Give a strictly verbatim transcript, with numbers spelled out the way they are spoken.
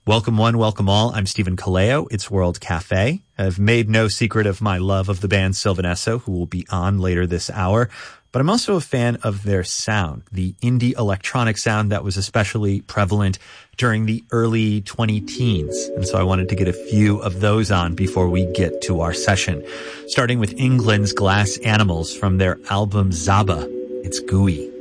Welcome one, welcome all. I'm Stephen Kaleo. It's World Cafe. I've made no secret of my love of the band Sylvan Esso, who will be on later this hour. But I'm also a fan of their sound, the indie electronic sound that was especially prevalent during the early twenty teens. And so I wanted to get a few of those on before we get to our session. Starting with England's Glass Animals from their album Zaba. It's gooey.